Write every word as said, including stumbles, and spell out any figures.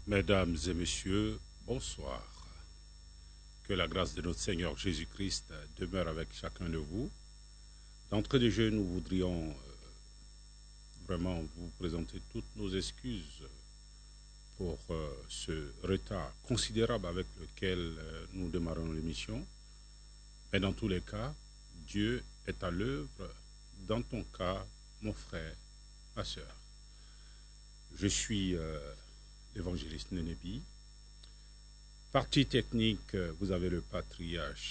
Mesdames et messieurs, bonsoir. Que la grâce de notre Seigneur Jésus-Christ demeure avec chacun de vous. D'entrée de jeu, nous voudrions euh, vraiment vous présenter toutes nos excuses pour euh, ce retard considérable avec lequel euh, nous démarrons l'émission. Mais dans tous les cas, Dieu est à l'œuvre. Dans ton cas, mon frère, ma sœur. Je suis euh, l'évangéliste Nénébi. Partie technique, vous avez le patriarche